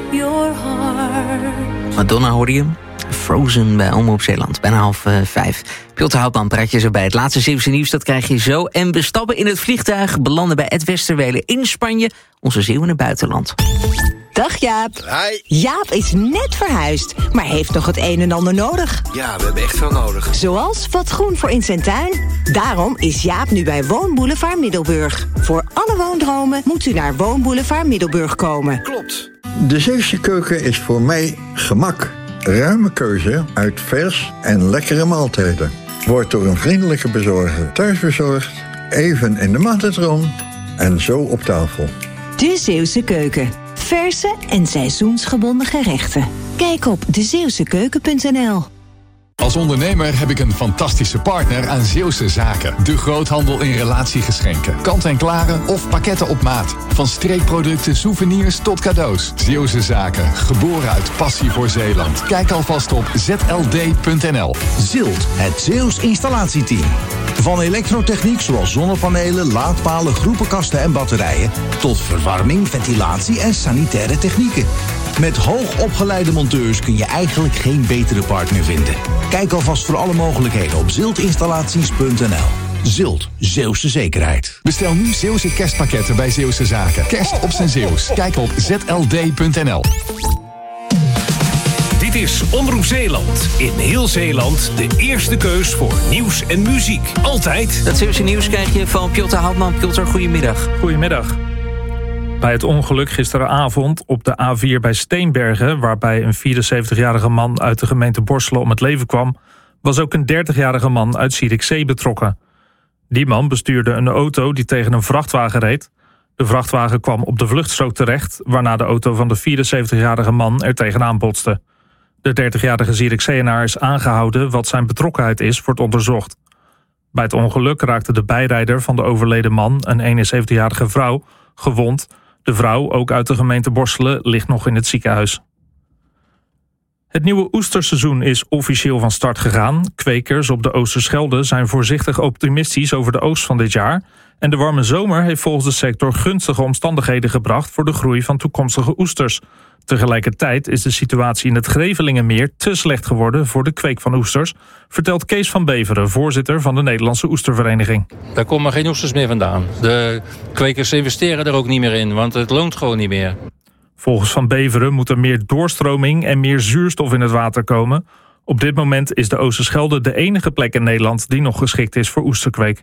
your heart. Madonna hoorde je. Frozen bij Omroep Zeeland. Bijna 4:30. Piotr Houtman praat je zo bij. Het laatste Zeeuwse nieuws, dat krijg je zo. En we stappen in het vliegtuig, belanden bij Ed Westerwelen in Spanje. Onze Zeeuw in het buitenland. Dag Jaap. Hi. Jaap is net verhuisd, maar heeft nog het een en ander nodig. Ja, we hebben echt veel nodig. Zoals wat groen voor in zijn tuin. Daarom is Jaap nu bij Woonboulevard Middelburg. Voor alle woondromen moet u naar Woonboulevard Middelburg komen. Klopt. De Zeeuwse keuken is voor mij gemak. Ruime keuze uit vers en lekkere maaltijden. Wordt door een vriendelijke bezorger thuis bezorgd, even in de magnetron en zo op tafel. De Zeeuwse keuken. Verse en seizoensgebonden gerechten. Kijk op dezeeuwsekeuken.nl. Als ondernemer heb ik een fantastische partner aan Zeeuwse Zaken. De groothandel in relatiegeschenken. Kant-en-klare of pakketten op maat. Van streekproducten, souvenirs tot cadeaus. Zeeuwse Zaken. Geboren uit passie voor Zeeland. Kijk alvast op zld.nl. Zilt, het Zeeuws installatieteam. Van elektrotechniek zoals zonnepanelen, laadpalen, groepenkasten en batterijen... tot verwarming, ventilatie en sanitaire technieken. Met hoogopgeleide monteurs kun je eigenlijk geen betere partner vinden. Kijk alvast voor alle mogelijkheden op ziltinstallaties.nl. Zilt, Zeeuwse zekerheid. Bestel nu Zeeuwse kerstpakketten bij Zeeuwse Zaken. Kerst op zijn Zeeuws. Kijk op zld.nl. Dit is Omroep Zeeland. In heel Zeeland de eerste keus voor nieuws en muziek. Altijd. Dat Zeeuwse nieuws krijg je van Piotr Houtman. Piotr, goedemiddag. Goedemiddag. Bij het ongeluk gisteravond op de A4 bij Steenbergen... waarbij een 74-jarige man uit de gemeente Borselen om het leven kwam... was ook een 30-jarige man uit Zierikzee betrokken. Die man bestuurde een auto die tegen een vrachtwagen reed. De vrachtwagen kwam op de vluchtstrook terecht... waarna de auto van de 74-jarige man er tegenaan botste. De 30-jarige Zierikzeeënaar is aangehouden. Wat zijn betrokkenheid is, wordt onderzocht. Bij het ongeluk raakte de bijrijder van de overleden man... een 71-jarige vrouw, gewond... De vrouw, ook uit de gemeente Borselen, ligt nog in het ziekenhuis. Het nieuwe oesterseizoen is officieel van start gegaan. Kwekers op de Oosterschelde zijn voorzichtig optimistisch over de oogst van dit jaar. En de warme zomer heeft volgens de sector gunstige omstandigheden gebracht voor de groei van toekomstige oesters. Tegelijkertijd is de situatie in het Grevelingenmeer te slecht geworden voor de kweek van oesters, vertelt Kees van Beveren, voorzitter van de Nederlandse Oestervereniging. Daar komen geen oesters meer vandaan. De kwekers investeren er ook niet meer in, want het loont gewoon niet meer. Volgens Van Beveren moet er meer doorstroming en meer zuurstof in het water komen. Op dit moment is de Oosterschelde de enige plek in Nederland die nog geschikt is voor oesterkweek.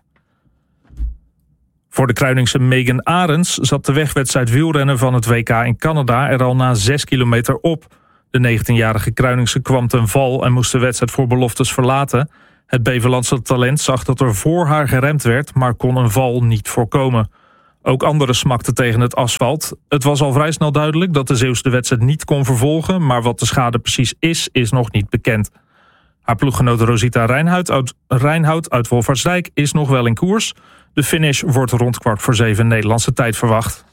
Voor de Kruiningse Megan Arends zat de wegwedstrijd wielrennen van het WK in Canada er al na 6 kilometer op. De 19-jarige Kruiningse kwam ten val en moest de wedstrijd voor beloftes verlaten. Het Beverlandse talent zag dat er voor haar geremd werd, maar kon een val niet voorkomen. Ook anderen smakten tegen het asfalt. Het was al vrij snel duidelijk dat de Zeeuws de wedstrijd niet kon vervolgen, maar wat de schade precies is nog niet bekend. Haar ploeggenoot Rosita Reinhout uit Wolfersdijk is nog wel in koers. De finish wordt rond 6:15 Nederlandse tijd verwacht.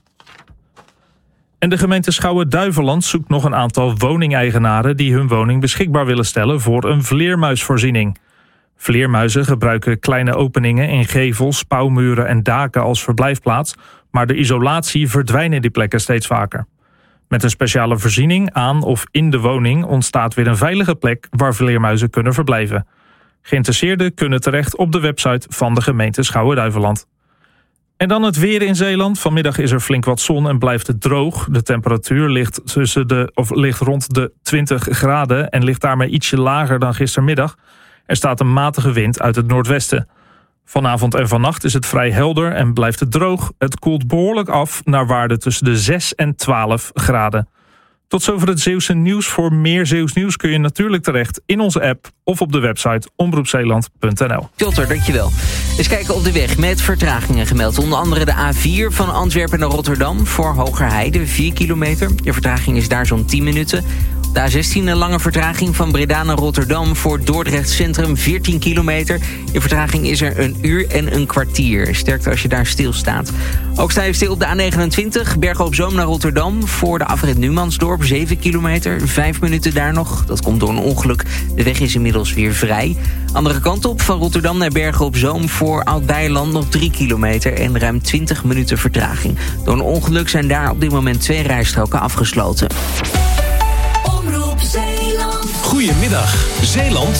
En de gemeente Schouwen-Duiveland zoekt nog een aantal woningeigenaren die hun woning beschikbaar willen stellen voor een vleermuisvoorziening. Vleermuizen gebruiken kleine openingen in gevels, spouwmuren en daken als verblijfplaats, maar de isolatie verdwijnen die plekken steeds vaker. Met een speciale voorziening aan of in de woning ontstaat weer een veilige plek waar vleermuizen kunnen verblijven. Geïnteresseerden kunnen terecht op de website van de gemeente Schouwen-Duiveland. En dan het weer in Zeeland. Vanmiddag is er flink wat zon en blijft het droog. De temperatuur ligt rond de 20 graden en ligt daarmee ietsje lager dan gistermiddag. Er staat een matige wind uit het noordwesten. Vanavond en vannacht is het vrij helder en blijft het droog. Het koelt behoorlijk af naar waarden tussen de 6 en 12 graden. Tot zover het Zeeuwse nieuws. Voor meer Zeeuws nieuws kun je natuurlijk terecht in onze app of op de website omroepzeeland.nl. Piotr, dankjewel. Eens kijken op de weg met vertragingen gemeld. Onder andere de A4 van Antwerpen naar Rotterdam voor Hogerheide, 4 kilometer. De vertraging is daar zo'n 10 minuten. De A16 een lange vertraging van Breda naar Rotterdam voor Dordrecht Centrum, 14 kilometer. De vertraging is er 1 uur en een kwartier. Sterkte als je daar stilstaat. Ook sta je stil op de A29, Bergen op Zoom naar Rotterdam voor de afrit Numansdorp, 7 kilometer. 5 minuten daar nog. Dat komt door een ongeluk. De weg is inmiddels weer vrij. Andere kant op, van Rotterdam naar Bergen op Zoom voor Oud-Beijerland nog 3 kilometer en ruim 20 minuten vertraging. Door een ongeluk zijn daar op dit moment 2 rijstroken afgesloten. Goedemiddag. Zeeland